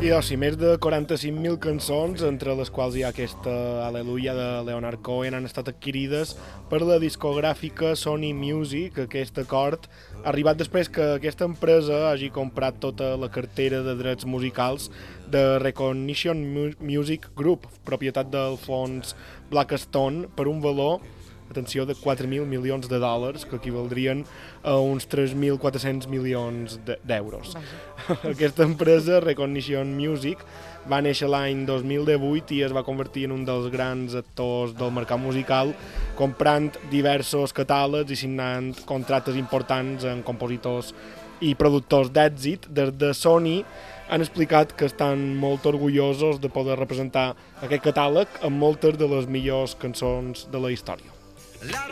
I sí, més de 45.000 cançons, entre les quals hi ha aquesta Aleluia de Leonard Cohen, han estat adquirides per la discogràfica Sony Music. Aquest acord ha arribat després que aquesta empresa hagi comprat tota la cartera de drets musicals de Recognition Music Group, propietat del fons Blackstone, per un valor, atenció, de 4.000 milions de dòlars, que equivaldrien a uns 3.400 milions d'euros. Aquesta empresa, Recognition Music, va néixer l'any 2018 i es va convertir en un dels grans actors del mercat musical, comprant diversos catàlegs i signant contractes importants amb compositors i productors d'èxit. Des de Sony han explicat que estan molt orgullosos de poder representar aquest catàleg amb moltes de les millors cançons de la història.